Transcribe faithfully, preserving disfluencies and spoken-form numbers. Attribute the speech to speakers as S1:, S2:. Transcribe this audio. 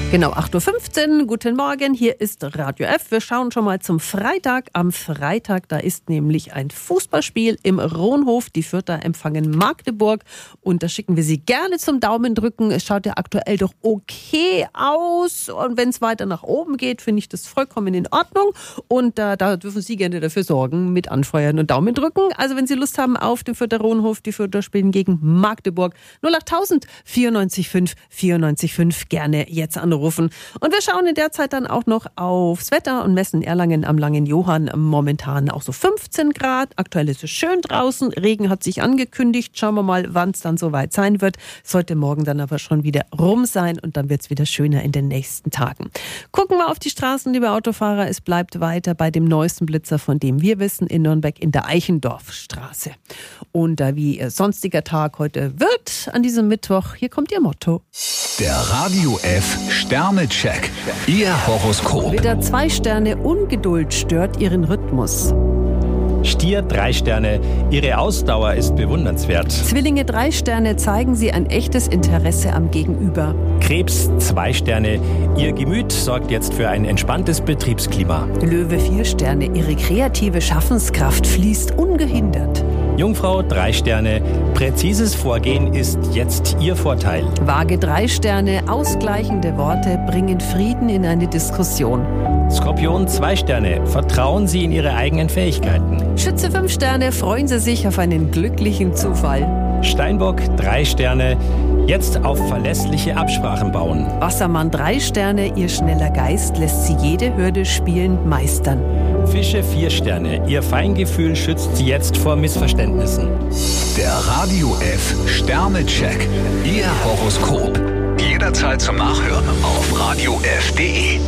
S1: Genau, acht Uhr fünfzehn, guten Morgen, hier ist Radio F. Wir schauen schon mal zum Freitag. Am Freitag, da ist nämlich ein Fußballspiel im Rohnhof. Die Fürther empfangen Magdeburg und da schicken wir Sie gerne zum Daumendrücken. Es schaut ja aktuell doch okay aus und wenn es weiter nach oben geht, finde ich das vollkommen in Ordnung und äh, da dürfen Sie gerne dafür sorgen, mit anfeuern und Daumen drücken. Also wenn Sie Lust haben auf den Fürther Rohnhof, die Fürther spielen gegen Magdeburg. null acht tausend vierundneunzig fünf vierundneunzig fünf, gerne jetzt anrufen. Und wir schauen in der Zeit dann auch noch aufs Wetter und messen Erlangen am Langen Johann momentan auch so fünfzehn Grad. Aktuell ist es schön draußen, Regen hat sich angekündigt. Schauen wir mal, wann es dann soweit sein wird. Sollte morgen dann aber schon wieder rum sein und dann wird es wieder schöner in den nächsten Tagen. Gucken wir auf die Straßen, liebe Autofahrer. Es bleibt weiter bei dem neuesten Blitzer, von dem wir wissen, in Nürnberg in der Eichendorfstraße. Und äh, wie ihr sonstiger Tag heute wird, an diesem Mittwoch, hier kommt Ihr Motto.
S2: Der Radio F Sternecheck. Ihr Horoskop.
S1: Widder, zwei Sterne, Ungeduld stört Ihren Rhythmus.
S3: Stier, drei Sterne. Ihre Ausdauer ist bewundernswert.
S1: Zwillinge, drei Sterne, zeigen Sie ein echtes Interesse am Gegenüber.
S3: Krebs, zwei Sterne. Ihr Gemüt sorgt jetzt für ein entspanntes Betriebsklima.
S1: Löwe, vier Sterne, Ihre kreative Schaffenskraft fließt ungehindert.
S3: Jungfrau, drei Sterne. Präzises Vorgehen ist jetzt Ihr Vorteil.
S1: Waage, drei Sterne, ausgleichende Worte bringen Frieden in eine Diskussion.
S3: Skorpion, zwei Sterne. Vertrauen Sie in Ihre eigenen Fähigkeiten.
S1: Schütze, fünf Sterne, freuen Sie sich auf einen glücklichen Zufall.
S3: Steinbock, drei Sterne. Jetzt auf verlässliche Absprachen bauen.
S1: Wassermann, drei Sterne, Ihr schneller Geist lässt Sie jede Hürde spielend meistern.
S3: Fische, vier Sterne. Ihr Feingefühl schützt Sie jetzt vor Missverständnissen.
S2: Der Radio F Sternecheck. Ihr Horoskop. Jederzeit zum Nachhören auf radio f punkt de.